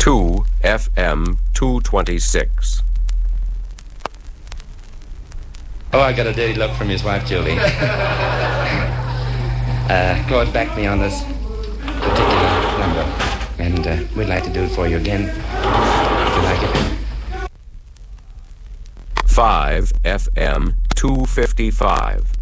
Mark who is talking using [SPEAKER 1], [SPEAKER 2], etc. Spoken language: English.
[SPEAKER 1] 2 FM 226.
[SPEAKER 2] Oh, I got a dirty look from his wife, Julie. Claude backed me on this particular number, and we'd like to do it for you again, if you like it.
[SPEAKER 1] 5 FM 255.